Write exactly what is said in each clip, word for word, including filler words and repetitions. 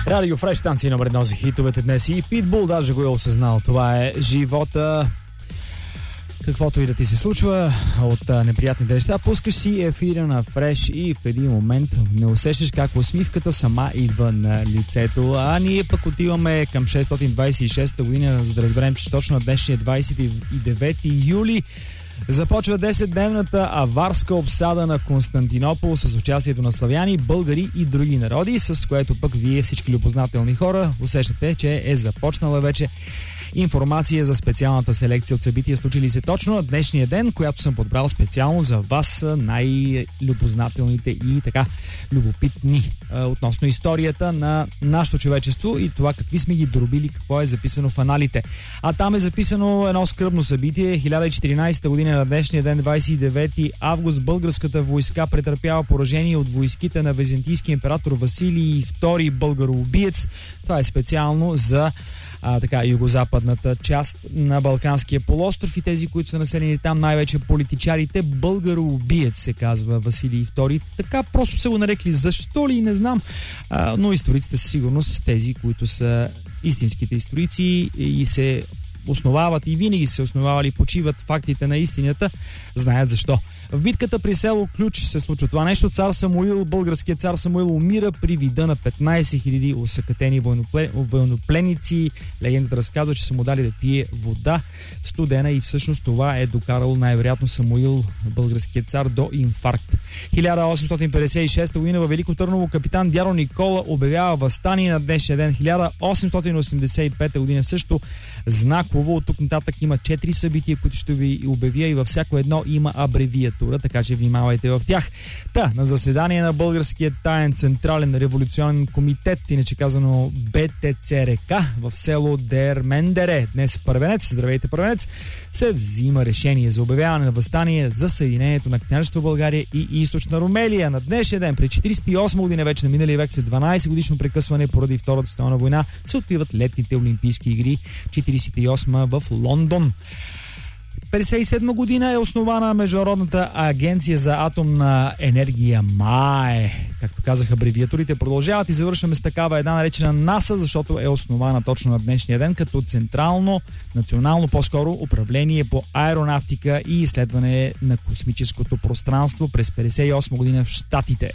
Радио Фреш, станция номер едно за хитовете днес и Питбул даже го е осъзнал. Това е живота. Каквото и да ти се случва от а, неприятните неща, пускаш си ефира на Фреш и в един момент не усещаш как усмивката сама идва на лицето. А ние пък отиваме към шестстотин двадесет и шеста година, за да разберем, че точно на днешния двадесет и девети юли започва десетдневната аварска обсада на Константинопол с участието на славяни, българи и други народи, с което пък вие, всички любознателни хора, усещате, че е започнала вече информация за специалната селекция от събития, случили се точно на днешния ден, която съм подбрал специално за вас, най-любознателните и така любопитни а, относно историята на нашето човечество и това какви сме ги дробили, какво е записано в аналите. А там е записано едно скръбно събитие. хиляда и четиринадесета година на днешния ден, двадесет и девети август, българската войска претърпява поражение от войските на византийски император Василий втори българоубиец. Това е специално за А, така, югозападната част на Балканския полуостров и тези, които са населени там, най-вече политичарите. Българоубиец се казва Василий втори. Така просто се го нарекли. Защо ли? Не знам. А, но историците със сигурност тези, които са истинските историци и се основават и винаги се основавали и почиват фактите на истината, знаят защо. В битката при село Ключ се случва това нещо. Цар Самуил, българският цар Самуил умира при вида на петнадесет хиляди усъкатени военнопленници. Легендата разказва, че са му дали да пие вода студена и всъщност това е докарало най-вероятно Самуил, българският цар, до инфаркт. хиляда осемстотин петдесет и шеста година във Велико Търново капитан Дяро Никола обявява въстание на днешния ден. хиляда осемстотин осемдесет и пета година също знаково. От тук нататък има четири събития, които ще ви обявя и във всяко едно има абревиатура, така че внимавайте в тях. Та, на заседание на Българския таен централен революционен комитет, иначе казано Б Т Ц Р К, в село Дермендере, днес Първенец, здравейте Първенец, се взима решение за обявяване на въстание за съединението на княжество България и източна Румелия. На днешния ден, при четиридесет и осма година вече на миналия век, след дванадесет годишно прекъсване поради Втората световна война, се откриват летните олимпийски игри четиридесет и осма в Лондон. петдесет и седма година е основана Международната агенция за атомна енергия МАЕ. Както казах, абревиатурите продължават и завършваме с такава една наречена НАСА, защото е основана точно на днешния ден като централно, национално по-скоро управление по аеронавтика и изследване на космическото пространство през петдесет и осма година в Щатите.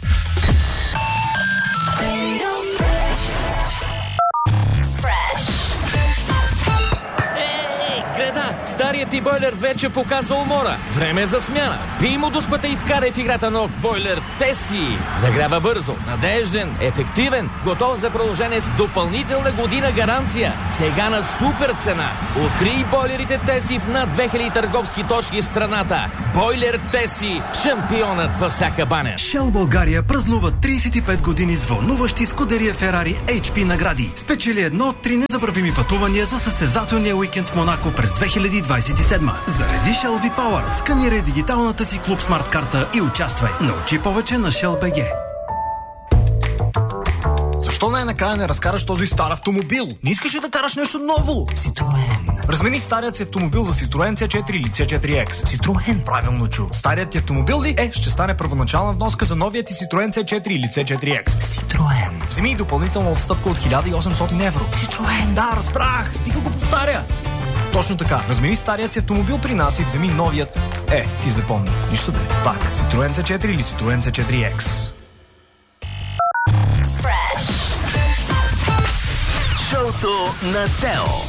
Старият ти бойлер вече показва умора. Време е за смяна. Пий му дуспата и вкарай в играта нов бойлер Теси. Загрява бързо, надежден, ефективен, готов за продължение с допълнителна година гаранция. Сега на супер цена. Открий бойлерите Теси в над две хиляди търговски точки в страната. Бойлер Теси. Шампионът във всяка баня. Shell България празнува тридесет и пет години с вълнуващи Скудерия Ферари Ейч Пи награди. Спечели едно от три незабравими пътувания за състезателния уикенд в Монако през две хиляди двадесет и седма. Зареди Shell V-Power, сканирай дигиталната си клуб смарт карта и участвай. Научи повече на Shell би джи. Защо най-накрая не разкараш този стар автомобил? Не искаш ли да караш нещо ново? Citroen. Размени старият си автомобил за Citroen Си четири или Си четири Екс. Citroen. Правилно чу. Старият ти автомобил ли е, ще стане първоначална вноска за новият ти Citroen Си четири или Си четири Екс. Citroen. Вземи и допълнителна отстъпка от хиляда и осемстотин евро. Citroen. Да, разбрах. Стига го повтаря. Точно така. Размени старият си автомобил при нас и вземи новият. Е, ти запомни. Нищо бе. Пак. Citroen Си четири или Citroen Си четири Екс. Шоуто на Тео.